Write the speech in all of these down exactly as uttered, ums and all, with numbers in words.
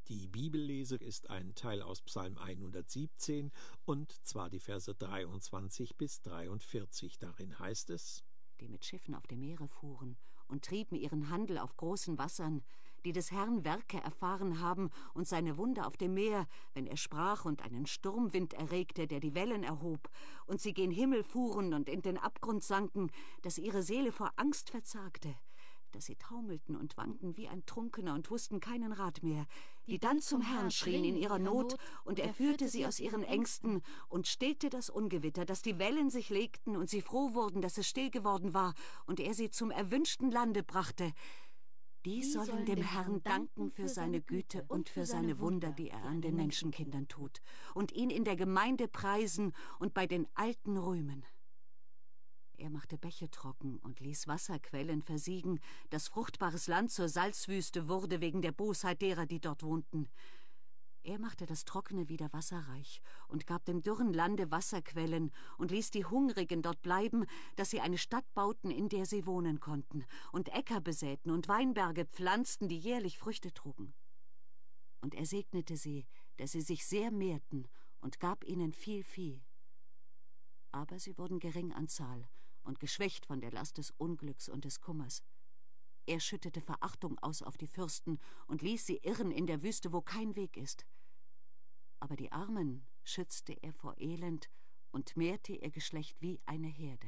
Die Bibellese ist ein Teil aus Psalm hundertsiebzehn, und zwar die Verse dreiundzwanzig bis dreiundvierzig. Darin heißt es: Die mit Schiffen auf dem Meere fuhren und trieben ihren Handel auf großen Wassern, die des Herrn Werke erfahren haben und seine Wunder auf dem Meer, wenn er sprach und einen Sturmwind erregte, der die Wellen erhob, und sie gen Himmel fuhren und in den Abgrund sanken, dass ihre Seele vor Angst verzagte, dass sie taumelten und wankten wie ein Trunkener und wussten keinen Rat mehr, die, die dann zum Herrn schrien in ihrer Not, und er führte sie aus ihren Ängsten und stillte das Ungewitter, dass die Wellen sich legten und sie froh wurden, dass es still geworden war, und er sie zum erwünschten Lande brachte. Die, die sollen dem Herrn danken für seine Güte und für seine Wunder, die er an den Menschenkindern tut, und ihn in der Gemeinde preisen und bei den Alten rühmen. Er machte Bäche trocken und ließ Wasserquellen versiegen, dass fruchtbares Land zur Salzwüste wurde wegen der Bosheit derer, die dort wohnten. Er machte das Trockene wieder wasserreich und gab dem dürren Lande Wasserquellen und ließ die Hungrigen dort bleiben, dass sie eine Stadt bauten, in der sie wohnen konnten, und Äcker besäten und Weinberge pflanzten, die jährlich Früchte trugen. Und er segnete sie, dass sie sich sehr mehrten, und gab ihnen viel Vieh. Aber sie wurden gering an Zahl und geschwächt von der Last des Unglücks und des Kummers. Er schüttete Verachtung aus auf die Fürsten und ließ sie irren in der Wüste, wo kein Weg ist. Aber die Armen schützte er vor Elend und mehrte ihr Geschlecht wie eine Herde.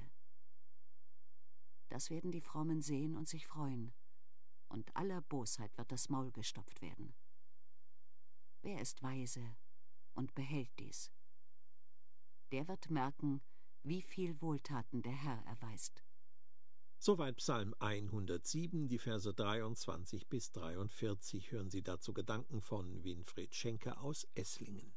Das werden die Frommen sehen und sich freuen, und aller Bosheit wird das Maul gestopft werden. Wer ist weise und behält dies? Der wird merken, wie viel Wohltaten der Herr erweist. Soweit Psalm hundertsieben, die Verse dreiundzwanzig bis dreiundvierzig. Hören Sie dazu Gedanken von Winfried Schenke aus Esslingen.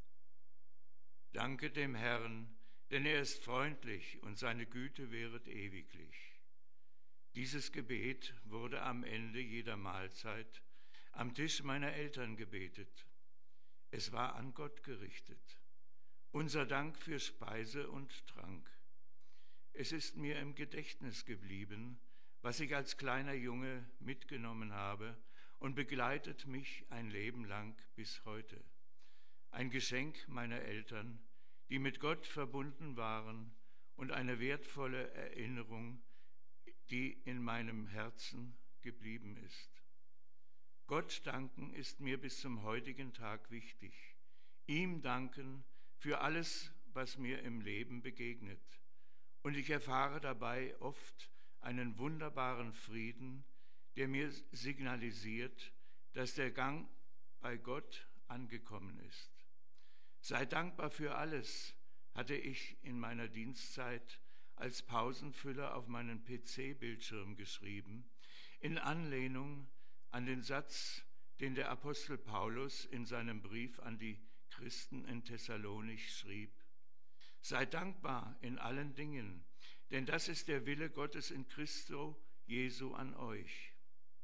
Danke dem Herrn, denn er ist freundlich und seine Güte währet ewiglich. Dieses Gebet wurde am Ende jeder Mahlzeit am Tisch meiner Eltern gebetet. Es war an Gott gerichtet. Unser Dank für Speise und Trank. Es ist mir im Gedächtnis geblieben, was ich als kleiner Junge mitgenommen habe und begleitet mich ein Leben lang bis heute. Ein Geschenk meiner Eltern, die mit Gott verbunden waren, und eine wertvolle Erinnerung, die in meinem Herzen geblieben ist. Gott danken ist mir bis zum heutigen Tag wichtig. Ihm danken für alles, was mir im Leben begegnet. Und ich erfahre dabei oft einen wunderbaren Frieden, der mir signalisiert, dass der Gang bei Gott angekommen ist. Sei dankbar für alles, hatte ich in meiner Dienstzeit als Pausenfüller auf meinen P C-Bildschirm geschrieben, in Anlehnung an den Satz, den der Apostel Paulus in seinem Brief an die Christen in Thessalonich schrieb: Sei dankbar in allen Dingen, denn das ist der Wille Gottes in Christo Jesu an euch.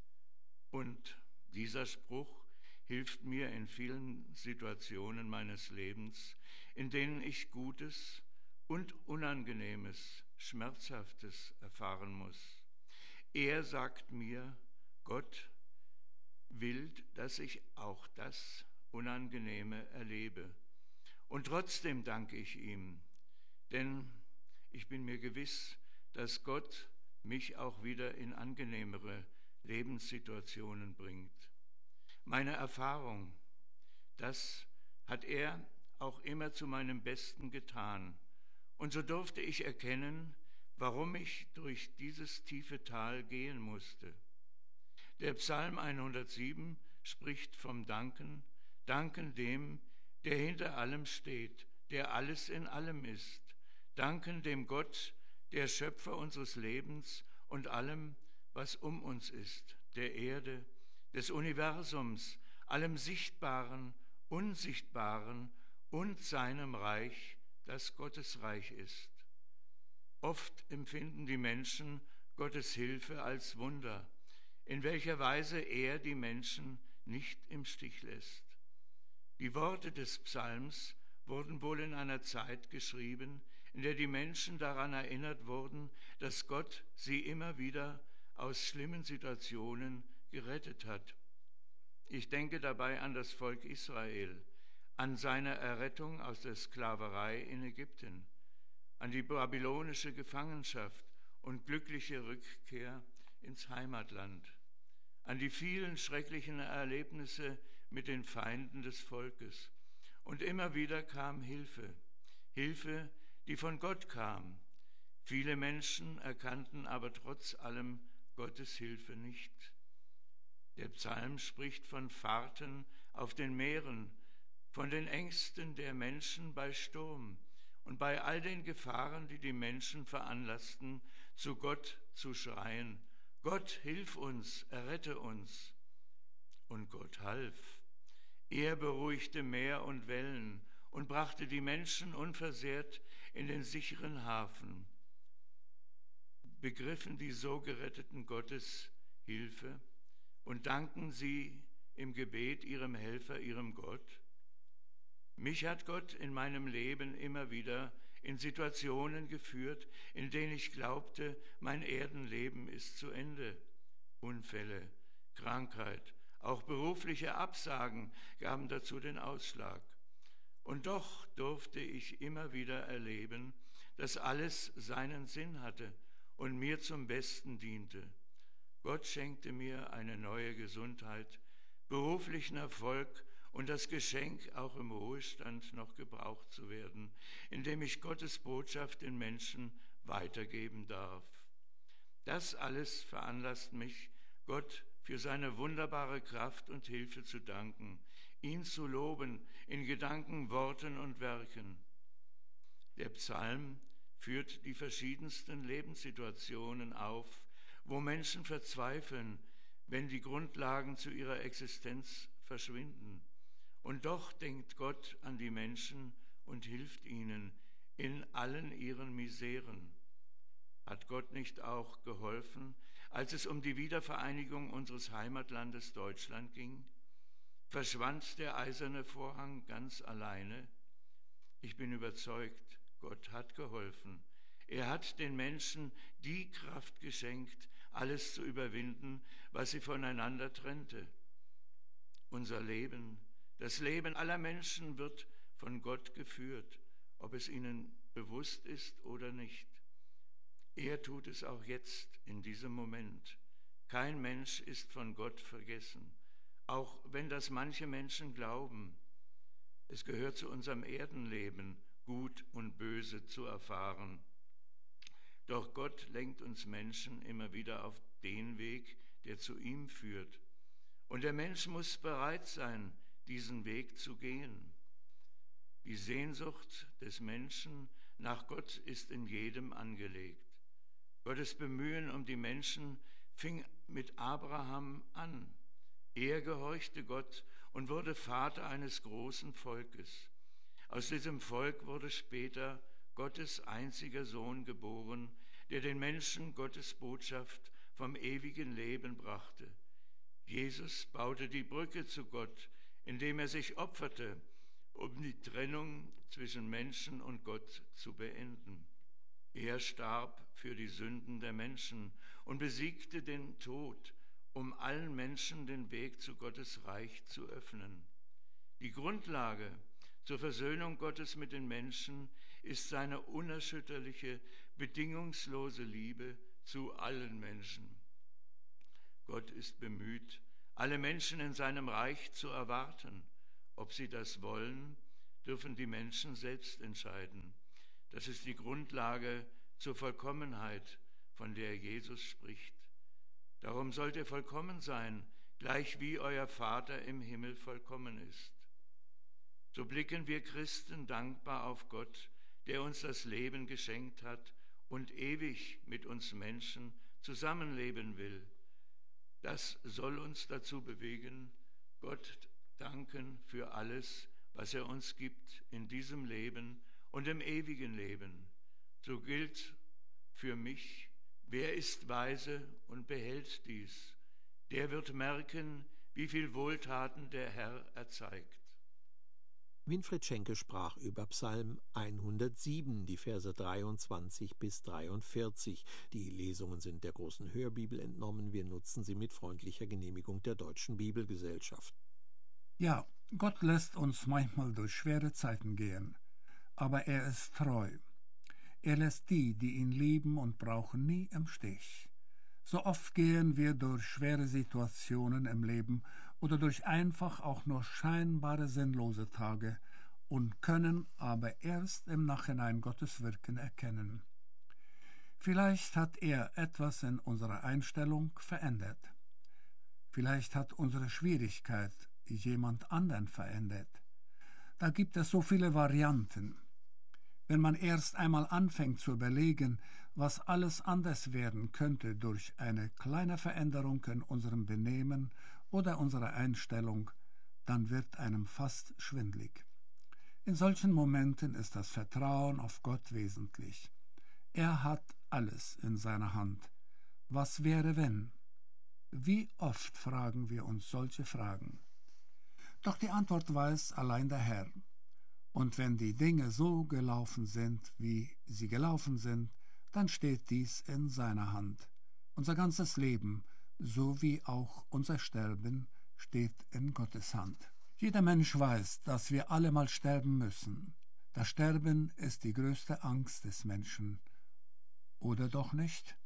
Und dieser Spruch hilft mir in vielen Situationen meines Lebens, in denen ich Gutes und Unangenehmes, Schmerzhaftes erfahren muss. Er sagt mir, Gott will, dass ich auch das Unangenehme erlebe. Und trotzdem danke ich ihm, denn ich bin mir gewiss, dass Gott mich auch wieder in angenehmere Lebenssituationen bringt. Meine Erfahrung, das hat er auch immer zu meinem Besten getan. Und so durfte ich erkennen, warum ich durch dieses tiefe Tal gehen musste. Der Psalm hundertsieben spricht vom Danken, Danken dem, der hinter allem steht, der alles in allem ist. Danken dem Gott, der Schöpfer unseres Lebens und allem, was um uns ist, der Erde, des Universums, allem Sichtbaren, Unsichtbaren und seinem Reich, das Gottes Reich ist. Oft empfinden die Menschen Gottes Hilfe als Wunder, in welcher Weise er die Menschen nicht im Stich lässt. Die Worte des Psalms wurden wohl in einer Zeit geschrieben, in der die Menschen daran erinnert wurden, dass Gott sie immer wieder aus schlimmen Situationen gerettet hat. Ich denke dabei an das Volk Israel, an seine Errettung aus der Sklaverei in Ägypten, an die babylonische Gefangenschaft und glückliche Rückkehr ins Heimatland, an die vielen schrecklichen Erlebnisse mit den Feinden des Volkes. Und immer wieder kam Hilfe, Hilfe, die von Gott kam. Viele Menschen erkannten aber trotz allem Gottes Hilfe nicht. Der Psalm spricht von Fahrten auf den Meeren, von den Ängsten der Menschen bei Sturm und bei all den Gefahren, die die Menschen veranlassten, zu Gott zu schreien: Gott, hilf uns, errette uns. Und Gott half. Er beruhigte Meer und Wellen und brachte die Menschen unversehrt in den sicheren Hafen. Begriffen die so Geretteten Gottes Hilfe und danken sie im Gebet ihrem Helfer, ihrem Gott? Mich hat Gott in meinem Leben immer wieder in Situationen geführt, in denen ich glaubte, mein Erdenleben ist zu Ende. Unfälle, Krankheit, auch berufliche Absagen gaben dazu den Ausschlag. Und doch durfte ich immer wieder erleben, dass alles seinen Sinn hatte und mir zum Besten diente. Gott schenkte mir eine neue Gesundheit, beruflichen Erfolg und das Geschenk, auch im Ruhestand noch gebraucht zu werden, indem ich Gottes Botschaft den Menschen weitergeben darf. Das alles veranlasst mich, Gott für seine wunderbare Kraft und Hilfe zu danken, ihn zu loben in Gedanken, Worten und Werken. Der Psalm führt die verschiedensten Lebenssituationen auf, wo Menschen verzweifeln, wenn die Grundlagen zu ihrer Existenz verschwinden. Und doch denkt Gott an die Menschen und hilft ihnen in allen ihren Miseren. Hat Gott nicht auch geholfen, als es um die Wiedervereinigung unseres Heimatlandes Deutschland ging? Verschwand der eiserne Vorhang ganz alleine? Ich bin überzeugt, Gott hat geholfen. Er hat den Menschen die Kraft geschenkt, alles zu überwinden, was sie voneinander trennte. Unser Leben, das Leben aller Menschen wird von Gott geführt, ob es ihnen bewusst ist oder nicht. Er tut es auch jetzt, in diesem Moment. Kein Mensch ist von Gott vergessen, auch wenn das manche Menschen glauben. Es gehört zu unserem Erdenleben, Gut und Böse zu erfahren. Doch Gott lenkt uns Menschen immer wieder auf den Weg, der zu ihm führt. Und der Mensch muss bereit sein, diesen Weg zu gehen. Die Sehnsucht des Menschen nach Gott ist in jedem angelegt. Gottes Bemühen um die Menschen fing mit Abraham an. Er gehorchte Gott und wurde Vater eines großen Volkes. Aus diesem Volk wurde später Gottes einziger Sohn geboren, der den Menschen Gottes Botschaft vom ewigen Leben brachte. Jesus baute die Brücke zu Gott, indem er sich opferte, um die Trennung zwischen Menschen und Gott zu beenden. Er starb für die Sünden der Menschen und besiegte den Tod, um allen Menschen den Weg zu Gottes Reich zu öffnen. Die Grundlage zur Versöhnung Gottes mit den Menschen ist seine unerschütterliche, bedingungslose Liebe zu allen Menschen. Gott ist bemüht, alle Menschen in seinem Reich zu erwarten. Ob sie das wollen, dürfen die Menschen selbst entscheiden. Das ist die Grundlage zur Vollkommenheit, von der Jesus spricht. Darum sollt ihr vollkommen sein, gleich wie euer Vater im Himmel vollkommen ist. So blicken wir Christen dankbar auf Gott, der uns das Leben geschenkt hat und ewig mit uns Menschen zusammenleben will. Das soll uns dazu bewegen, Gott danken für alles, was er uns gibt in diesem Leben und im ewigen Leben. So gilt für mich: Wer ist weise und behält dies? Der wird merken, wie viel Wohltaten der Herr erzeigt. Winfried Schenke sprach über Psalm hundertsieben, die Verse dreiundzwanzig bis dreiundvierzig. Die Lesungen sind der Großen Hörbibel entnommen. Wir nutzen sie mit freundlicher Genehmigung der Deutschen Bibelgesellschaft. Ja, Gott lässt uns manchmal durch schwere Zeiten gehen, aber er ist treu. Er lässt die, die ihn lieben und brauchen, nie im Stich. So oft gehen wir durch schwere Situationen im Leben oder durch einfach auch nur scheinbare sinnlose Tage und können aber erst im Nachhinein Gottes Wirken erkennen. Vielleicht hat er etwas in unserer Einstellung verändert. Vielleicht hat unsere Schwierigkeit jemand anderen verändert. Da gibt es so viele Varianten. Wenn man erst einmal anfängt zu überlegen, was alles anders werden könnte durch eine kleine Veränderung in unserem Benehmen oder unserer Einstellung, dann wird einem fast schwindlig. In solchen Momenten ist das Vertrauen auf Gott wesentlich. Er hat alles in seiner Hand. Was wäre, wenn? Wie oft fragen wir uns solche Fragen? Doch die Antwort weiß allein der Herr. Und wenn die Dinge so gelaufen sind, wie sie gelaufen sind, dann steht dies in seiner Hand. Unser ganzes Leben, so wie auch unser Sterben, steht in Gottes Hand. Jeder Mensch weiß, dass wir alle mal sterben müssen. Das Sterben ist die größte Angst des Menschen. Oder doch nicht?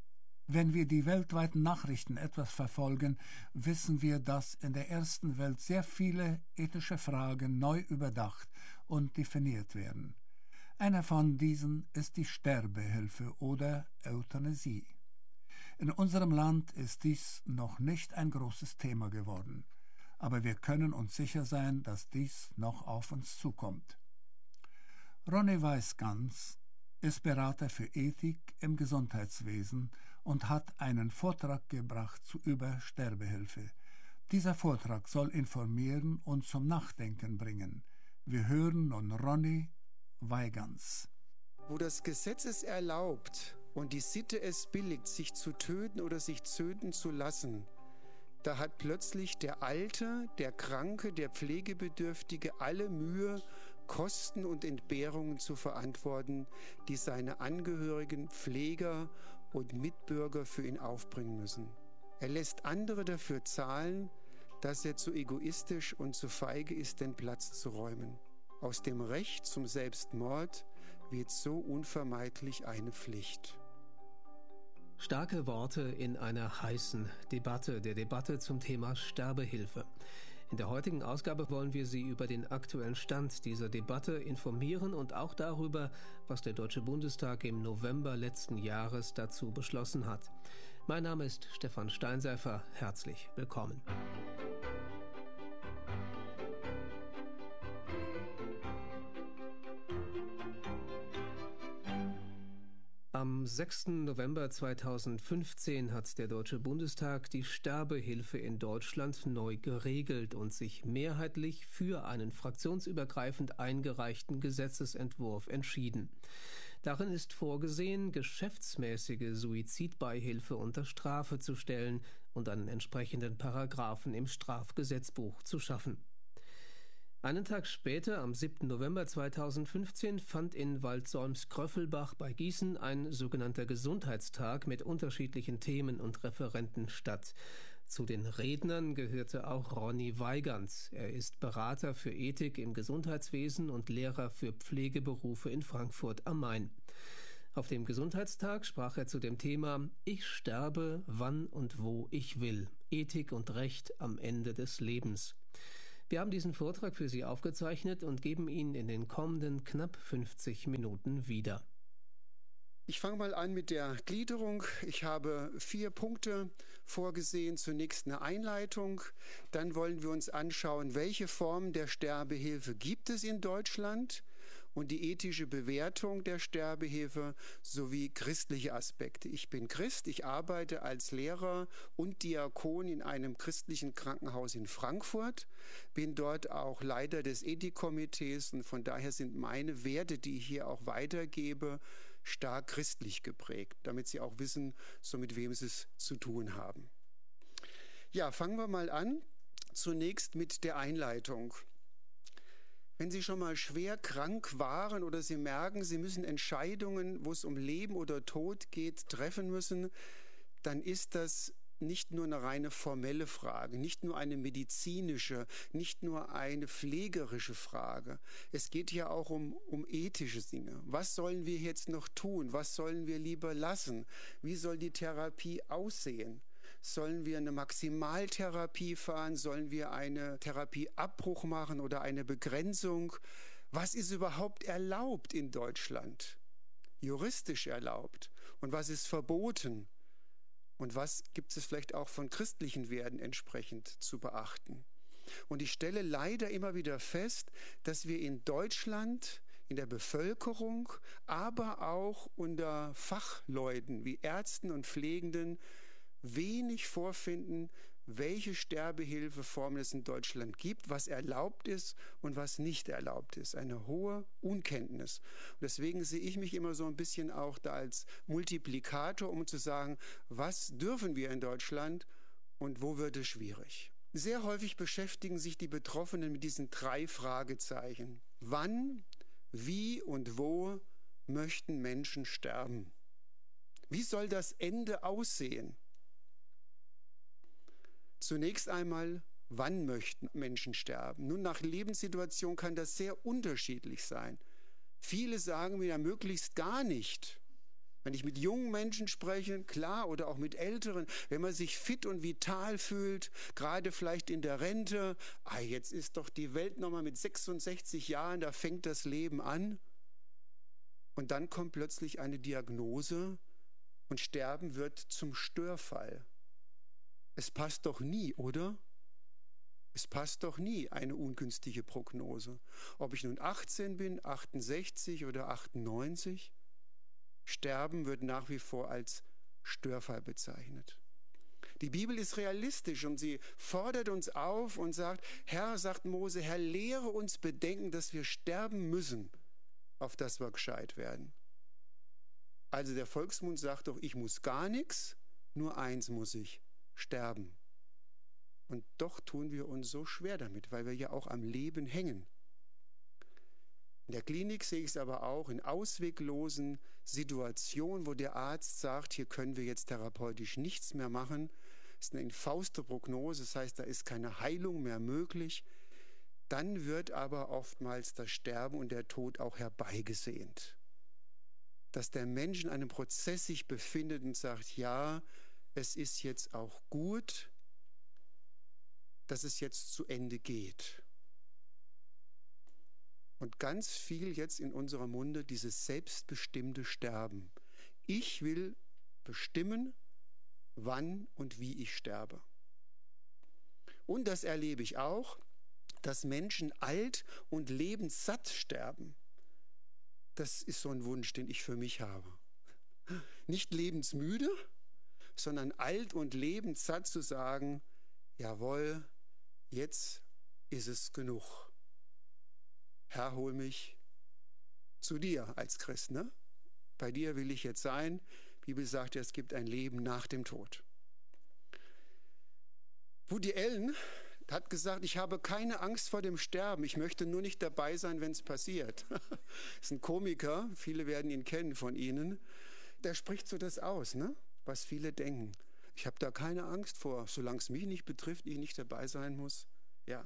Wenn wir die weltweiten Nachrichten etwas verfolgen, wissen wir, dass in der ersten Welt sehr viele ethische Fragen neu überdacht und definiert werden. Einer von diesen ist die Sterbehilfe oder Euthanasie. In unserem Land ist dies noch nicht ein großes Thema geworden, aber wir können uns sicher sein, dass dies noch auf uns zukommt. Ronny Weißgans ist Berater für Ethik im Gesundheitswesen und hat einen Vortrag gebracht zu über Sterbehilfe. Dieser Vortrag soll informieren und zum Nachdenken bringen. Wir hören nun Ronny Weißgans. Wo das Gesetz es erlaubt und die Sitte es billigt, sich zu töten oder sich töten zu lassen, da hat plötzlich der Alte, der Kranke, der Pflegebedürftige alle Mühe, Kosten und Entbehrungen zu verantworten, die seine Angehörigen, Pfleger und Mitbürger für ihn aufbringen müssen. Er lässt andere dafür zahlen, dass er zu egoistisch und zu feige ist, den Platz zu räumen. Aus dem Recht zum Selbstmord wird so unvermeidlich eine Pflicht. Starke Worte in einer heißen Debatte, der Debatte zum Thema Sterbehilfe. In der heutigen Ausgabe wollen wir Sie über den aktuellen Stand dieser Debatte informieren und auch darüber, was der Deutsche Bundestag im November letzten Jahres dazu beschlossen hat. Mein Name ist Stefan Steinseifer. Herzlich willkommen. Am sechsten November zweitausendfünfzehn hat der Deutsche Bundestag die Sterbehilfe in Deutschland neu geregelt und sich mehrheitlich für einen fraktionsübergreifend eingereichten Gesetzesentwurf entschieden. Darin ist vorgesehen, geschäftsmäßige Suizidbeihilfe unter Strafe zu stellen und einen entsprechenden Paragraphen im Strafgesetzbuch zu schaffen. Einen Tag später, am siebten November zweitausendfünfzehn, fand in Waldsolms-Kröffelbach bei Gießen ein sogenannter Gesundheitstag mit unterschiedlichen Themen und Referenten statt. Zu den Rednern gehörte auch Ronny Weißgans. Er ist Berater für Ethik im Gesundheitswesen und Lehrer für Pflegeberufe in Frankfurt am Main. Auf dem Gesundheitstag sprach er zu dem Thema »Ich sterbe, wann und wo ich will. Ethik und Recht am Ende des Lebens«. Wir haben diesen Vortrag für Sie aufgezeichnet und geben ihn in den kommenden knapp fünfzig Minuten wieder. Ich fange mal an mit der Gliederung. Ich habe vier Punkte vorgesehen. Zunächst eine Einleitung. Dann wollen wir uns anschauen, welche Formen der Sterbehilfe gibt es in Deutschland und die ethische Bewertung der Sterbehilfe sowie christliche Aspekte. Ich bin Christ, ich arbeite als Lehrer und Diakon in einem christlichen Krankenhaus in Frankfurt, bin dort auch Leiter des Ethikkomitees und von daher sind meine Werte, die ich hier auch weitergebe, stark christlich geprägt, damit Sie auch wissen, so mit wem Sie es zu tun haben. Ja, fangen wir mal an. Zunächst mit der Einleitung. Wenn Sie schon mal schwer krank waren oder Sie merken, Sie müssen Entscheidungen, wo es um Leben oder Tod geht, treffen müssen, dann ist das nicht nur eine reine formelle Frage, nicht nur eine medizinische, nicht nur eine pflegerische Frage. Es geht ja auch um, um ethische Dinge. Was sollen wir jetzt noch tun? Was sollen wir lieber lassen? Wie soll die Therapie aussehen? Sollen wir eine Maximaltherapie fahren? Sollen wir eine Therapieabbruch machen oder eine Begrenzung? Was ist überhaupt erlaubt in Deutschland? Juristisch erlaubt? Und was ist verboten? Und was gibt es vielleicht auch von christlichen Werten entsprechend zu beachten? Und ich stelle leider immer wieder fest, dass wir in Deutschland, in der Bevölkerung, aber auch unter Fachleuten wie Ärzten und Pflegenden wenig vorfinden, welche Sterbehilfeformen es in Deutschland gibt, was erlaubt ist und was nicht erlaubt ist. Eine hohe Unkenntnis. Und deswegen sehe ich mich immer so ein bisschen auch da als Multiplikator, um zu sagen, was dürfen wir in Deutschland und wo wird es schwierig. Sehr häufig beschäftigen sich die Betroffenen mit diesen drei Fragezeichen. Wann, wie und wo möchten Menschen sterben? Wie soll das Ende aussehen? Zunächst einmal, wann möchten Menschen sterben? Nun, nach Lebenssituation kann das sehr unterschiedlich sein. Viele sagen mir ja möglichst gar nicht. Wenn ich mit jungen Menschen spreche, klar, oder auch mit Älteren, wenn man sich fit und vital fühlt, gerade vielleicht in der Rente, ah, jetzt ist doch die Welt nochmal mit sechsundsechzig Jahren, da fängt das Leben an. Und dann kommt plötzlich eine Diagnose und Sterben wird zum Störfall. Es passt doch nie, oder? Es passt doch nie eine ungünstige Prognose. Ob ich nun achtzehn bin, achtundsechzig oder achtundneunzig, Sterben wird nach wie vor als Störfall bezeichnet. Die Bibel ist realistisch und sie fordert uns auf und sagt, Herr, sagt Mose, Herr, lehre uns bedenken, dass wir sterben müssen, auf das wir gescheit werden. Also der Volksmund sagt doch, ich muss gar nichts, nur eins muss ich. Sterben. Und doch tun wir uns so schwer damit, weil wir ja auch am Leben hängen. In der Klinik sehe ich es aber auch in ausweglosen Situationen, wo der Arzt sagt, hier können wir jetzt therapeutisch nichts mehr machen. Das ist eine infauste Prognose, das heißt, da ist keine Heilung mehr möglich. Dann wird aber oftmals das Sterben und der Tod auch herbeigesehnt. Dass der Mensch in einem Prozess sich befindet und sagt, ja, es ist jetzt auch gut, dass es jetzt zu Ende geht. Und ganz viel jetzt in unserem Munde dieses selbstbestimmte Sterben. Ich will bestimmen, wann und wie ich sterbe. Und das erlebe ich auch, dass Menschen alt und lebenssatt sterben. Das ist so ein Wunsch, den ich für mich habe. Nicht lebensmüde, sondern alt und lebenssatt zu sagen, jawohl, jetzt ist es genug. Herr, hol mich zu dir als Christ, ne? Bei dir will ich jetzt sein. Die Bibel sagt ja, es gibt ein Leben nach dem Tod. Woody Allen hat gesagt, ich habe keine Angst vor dem Sterben, ich möchte nur nicht dabei sein, wenn es passiert. Das ist ein Komiker, viele werden ihn kennen von Ihnen. Der spricht so das aus, ne? Was viele denken. Ich habe da keine Angst vor, solange es mich nicht betrifft, ich nicht dabei sein muss. Ja.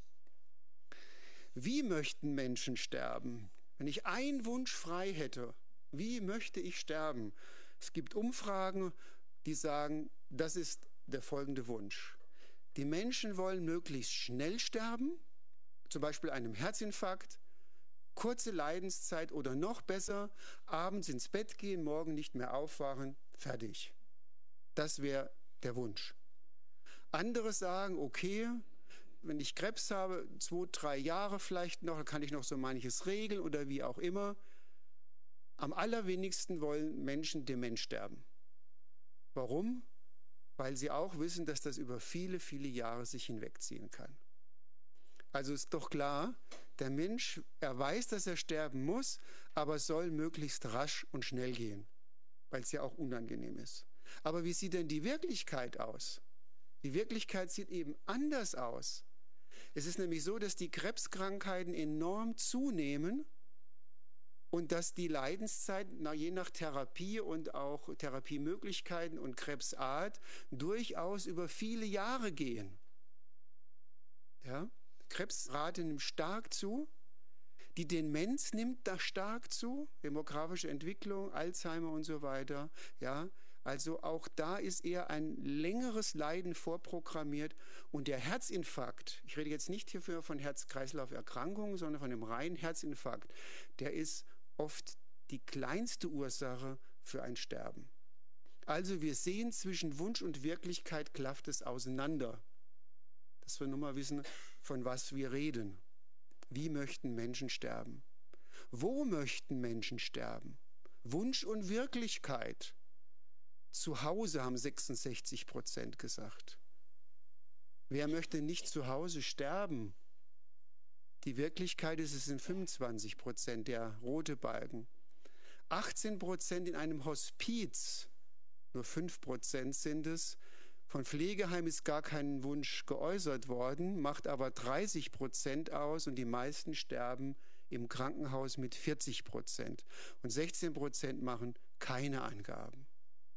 Wie möchten Menschen sterben? Wenn ich einen Wunsch frei hätte, wie möchte ich sterben? Es gibt Umfragen, die sagen, das ist der folgende Wunsch. Die Menschen wollen möglichst schnell sterben, zum Beispiel einem Herzinfarkt, kurze Leidenszeit oder noch besser, abends ins Bett gehen, morgen nicht mehr aufwachen, fertig. Das wäre der Wunsch. Andere sagen, okay, wenn ich Krebs habe, zwei, drei Jahre vielleicht noch, dann kann ich noch so manches regeln oder wie auch immer. Am allerwenigsten wollen Menschen dement sterben. Warum? Weil sie auch wissen, dass das über viele, viele Jahre sich hinwegziehen kann. Also ist doch klar, der Mensch, er weiß, dass er sterben muss, aber es soll möglichst rasch und schnell gehen, weil es ja auch unangenehm ist. Aber wie sieht denn die Wirklichkeit aus? Die Wirklichkeit sieht eben anders aus. Es ist nämlich so, dass die Krebskrankheiten enorm zunehmen und dass die Leidenszeit, na, je nach Therapie und auch Therapiemöglichkeiten und Krebsart, durchaus über viele Jahre gehen. Ja? Krebsrate nimmt stark zu. Die Demenz nimmt da stark zu, demografische Entwicklung, Alzheimer und so weiter. Ja, also auch da ist eher ein längeres Leiden vorprogrammiert. Und der Herzinfarkt, ich rede jetzt nicht hierfür von Herz-Kreislauf-Erkrankungen, sondern von dem reinen Herzinfarkt, der ist oft die kleinste Ursache für ein Sterben. Also wir sehen, zwischen Wunsch und Wirklichkeit klafft es auseinander. Dass wir nur mal wissen, von was wir reden. Wie möchten Menschen sterben? Wo möchten Menschen sterben? Wunsch und Wirklichkeit. Zu Hause haben sechsundsechzig Prozent gesagt. Wer möchte nicht zu Hause sterben? Die Wirklichkeit ist, es sind fünfundzwanzig Prozent, der rote Balken. achtzehn Prozent in einem Hospiz, nur fünf Prozent sind es. Von Pflegeheim ist gar kein Wunsch geäußert worden, macht aber dreißig Prozent aus und die meisten sterben im Krankenhaus mit vierzig Prozent. Und sechzehn Prozent machen keine Angaben.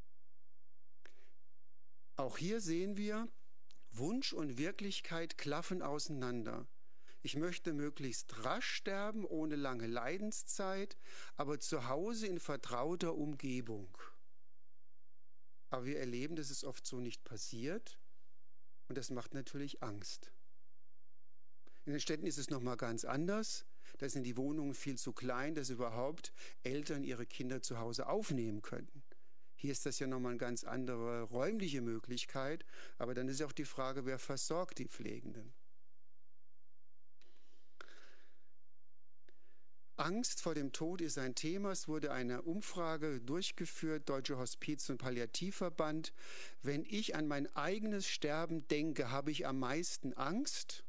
Auch hier sehen wir, Wunsch und Wirklichkeit klaffen auseinander. Ich möchte möglichst rasch sterben, ohne lange Leidenszeit, aber zu Hause in vertrauter Umgebung. Aber wir erleben, dass es oft so nicht passiert und das macht natürlich Angst. In den Städten ist es nochmal ganz anders. Da sind die Wohnungen viel zu klein, dass überhaupt Eltern ihre Kinder zu Hause aufnehmen könnten. Hier ist das ja nochmal eine ganz andere räumliche Möglichkeit, aber dann ist ja auch die Frage, wer versorgt die Pflegenden? Angst vor dem Tod ist ein Thema. Es wurde eine Umfrage durchgeführt, Deutscher Hospiz- und Palliativverband. Wenn ich an mein eigenes Sterben denke, habe ich am meisten Angst,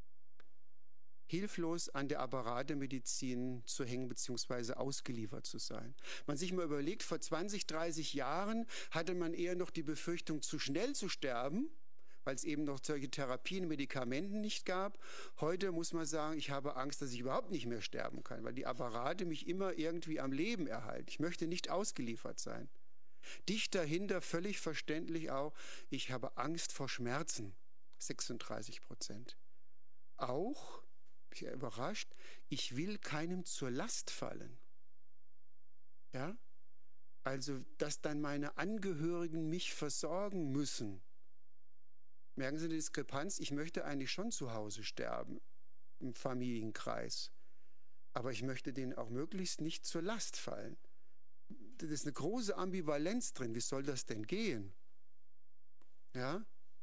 hilflos an der Apparatemedizin zu hängen bzw. ausgeliefert zu sein. Man sich mal überlegt, vor zwanzig, dreißig Jahren hatte man eher noch die Befürchtung, zu schnell zu sterben, weil es eben noch solche Therapien, Medikamenten nicht gab. Heute muss man sagen, ich habe Angst, dass ich überhaupt nicht mehr sterben kann, weil die Apparate mich immer irgendwie am Leben erhalten. Ich möchte nicht ausgeliefert sein. Dicht dahinter, völlig verständlich auch, ich habe Angst vor Schmerzen, sechsunddreißig Prozent. Auch, ich bin überrascht, ich will keinem zur Last fallen. Ja? Also, dass dann meine Angehörigen mich versorgen müssen. Merken Sie die Diskrepanz? Ich möchte eigentlich schon zu Hause sterben, im Familienkreis. Aber ich möchte denen auch möglichst nicht zur Last fallen. Da ist eine große Ambivalenz drin. Wie soll das denn gehen? Ja?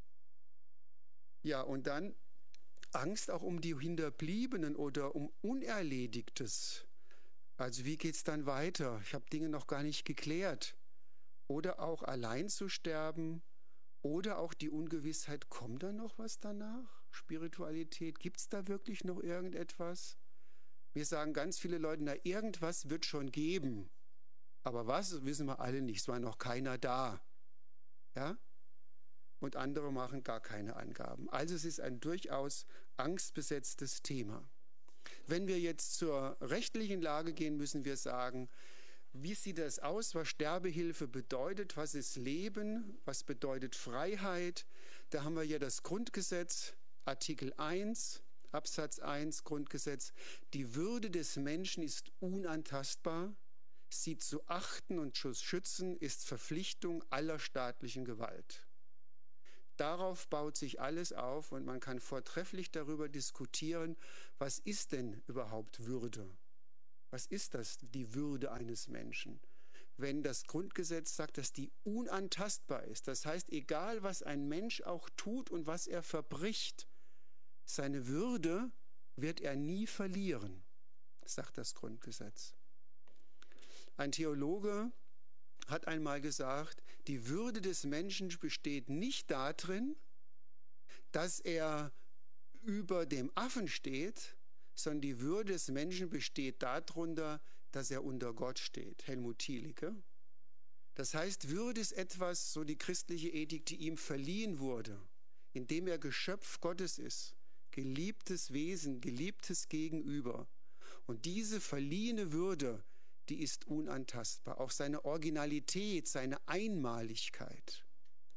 Ja, und dann Angst auch um die Hinterbliebenen oder um Unerledigtes. Also wie geht es dann weiter? Ich habe Dinge noch gar nicht geklärt. Oder auch allein zu sterben. Oder auch die Ungewissheit, kommt da noch was danach? Spiritualität, gibt es da wirklich noch irgendetwas? Mir sagen ganz viele Leute, na, irgendwas wird schon geben. Aber was, wissen wir alle nicht, es war noch keiner da. Ja? Und andere machen gar keine Angaben. Also es ist ein durchaus angstbesetztes Thema. Wenn wir jetzt zur rechtlichen Lage gehen, müssen wir sagen, wie sieht das aus, was Sterbehilfe bedeutet, was ist Leben, was bedeutet Freiheit? Da haben wir ja das Grundgesetz, Artikel eins, Absatz eins Grundgesetz. Die Würde des Menschen ist unantastbar, sie zu achten und zu schützen ist Verpflichtung aller staatlichen Gewalt. Darauf baut sich alles auf und man kann vortrefflich darüber diskutieren, was ist denn überhaupt Würde? Was ist das, die Würde eines Menschen? Wenn das Grundgesetz sagt, dass die unantastbar ist, das heißt, egal was ein Mensch auch tut und was er verbricht, seine Würde wird er nie verlieren, sagt das Grundgesetz. Ein Theologe hat einmal gesagt, die Würde des Menschen besteht nicht darin, dass er über dem Affen steht, sondern die Würde des Menschen besteht darunter, dass er unter Gott steht. Helmut Thielicke. Das heißt, Würde ist etwas, so die christliche Ethik, die ihm verliehen wurde, indem er Geschöpf Gottes ist, geliebtes Wesen, geliebtes Gegenüber. Und diese verliehene Würde, die ist unantastbar. Auch seine Originalität, seine Einmaligkeit.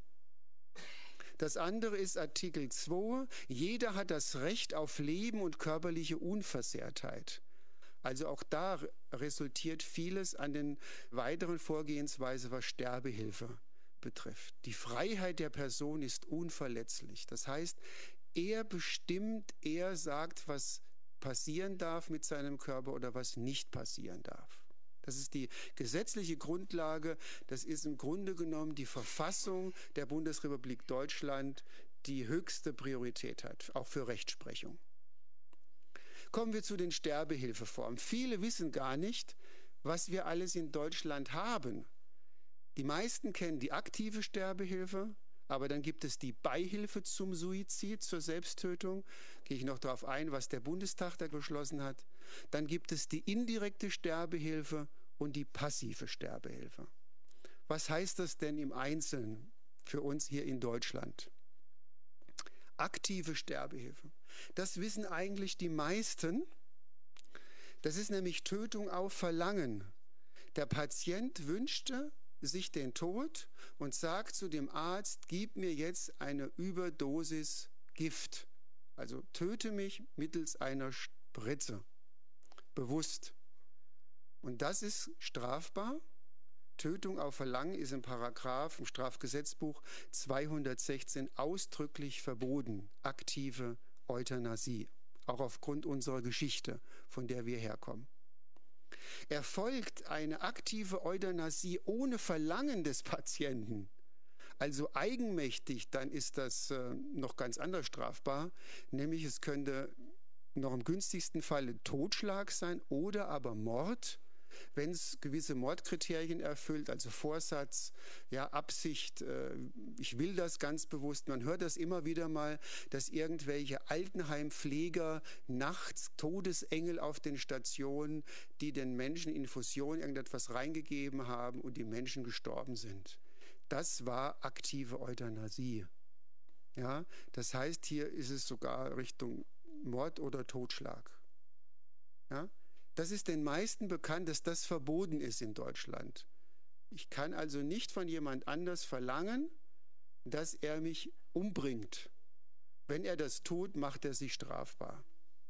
Das andere ist Artikel zwei. Jeder hat das Recht auf Leben und körperliche Unversehrtheit. Also auch da resultiert vieles an den weiteren Vorgehensweise, was Sterbehilfe betrifft. Die Freiheit der Person ist unverletzlich. Das heißt, er bestimmt, er sagt, was passieren darf mit seinem Körper oder was nicht passieren darf. Das ist die gesetzliche Grundlage. Das ist im Grunde genommen die Verfassung der Bundesrepublik Deutschland, die höchste Priorität hat, auch für Rechtsprechung. Kommen wir zu den Sterbehilfeformen. Viele wissen gar nicht, was wir alles in Deutschland haben. Die meisten kennen die aktive Sterbehilfe, aber dann gibt es die Beihilfe zum Suizid, zur Selbsttötung. Gehe ich noch darauf ein, was der Bundestag da beschlossen hat. Dann gibt es die indirekte Sterbehilfe und die passive Sterbehilfe. Was heißt das denn im Einzelnen für uns hier in Deutschland? Aktive Sterbehilfe. Das wissen eigentlich die meisten. Das ist nämlich Tötung auf Verlangen. Der Patient wünschte sich den Tod und sagt zu dem Arzt, gib mir jetzt eine Überdosis Gift. Also töte mich mittels einer Spritze. Bewusst. Und das ist strafbar. Tötung auf Verlangen ist im Paragraph im Strafgesetzbuch zweihundertsechzehn ausdrücklich verboten. Aktive Euthanasie. Auch aufgrund unserer Geschichte, von der wir herkommen. Erfolgt eine aktive Euthanasie ohne Verlangen des Patienten, also eigenmächtig, dann ist das äh, noch ganz anders strafbar, nämlich es könnte noch im günstigsten Falle Totschlag sein oder aber Mord, wenn es gewisse Mordkriterien erfüllt, also Vorsatz, ja, Absicht, äh, ich will das ganz bewusst. Man hört das immer wieder mal, dass irgendwelche Altenheimpfleger nachts Todesengel auf den Stationen, die den Menschen Infusion irgendetwas reingegeben haben und die Menschen gestorben sind. Das war aktive Euthanasie. Ja, das heißt, hier ist es sogar Richtung Mord oder Totschlag. Ja? Das ist den meisten bekannt, dass das verboten ist in Deutschland. Ich kann also nicht von jemand anders verlangen, dass er mich umbringt. Wenn er das tut, macht er sich strafbar.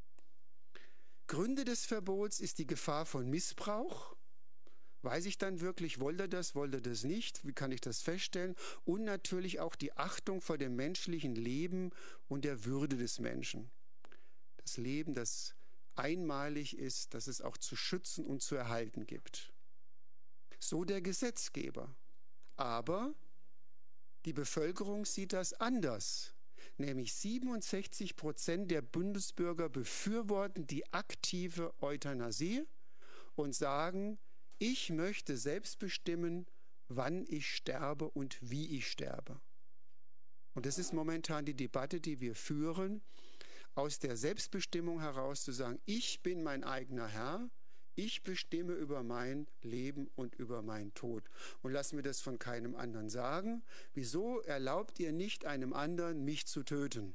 Gründe des Verbots ist die Gefahr von Missbrauch. Weiß ich dann wirklich, wollte er das, wollte er das nicht? Wie kann ich das feststellen? Und natürlich auch die Achtung vor dem menschlichen Leben und der Würde des Menschen. Das Leben, das einmalig ist, dass es auch zu schützen und zu erhalten gibt. So der Gesetzgeber. Aber die Bevölkerung sieht das anders. Nämlich siebenundsechzig Prozent der Bundesbürger befürworten die aktive Euthanasie und sagen, ich möchte selbst bestimmen, wann ich sterbe und wie ich sterbe. Und das ist momentan die Debatte, die wir führen, aus der Selbstbestimmung heraus zu sagen, ich bin mein eigener Herr, ich bestimme über mein Leben und über meinen Tod. Und lass mir das von keinem anderen sagen. Wieso erlaubt ihr nicht einem anderen, mich zu töten?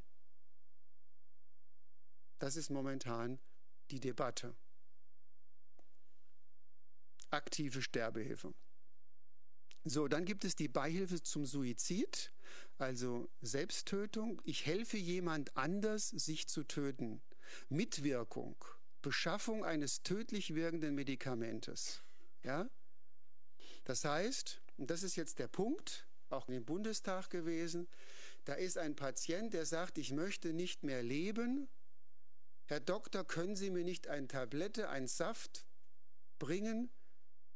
Das ist momentan die Debatte. Aktive Sterbehilfe. So, dann gibt es die Beihilfe zum Suizid, also Selbsttötung. Ich helfe jemand anders, sich zu töten. Mitwirkung, Beschaffung eines tödlich wirkenden Medikamentes. Ja? Das heißt, und das ist jetzt der Punkt, auch im Bundestag gewesen, da ist ein Patient, der sagt, ich möchte nicht mehr leben. Herr Doktor, können Sie mir nicht eine Tablette, einen Saft bringen,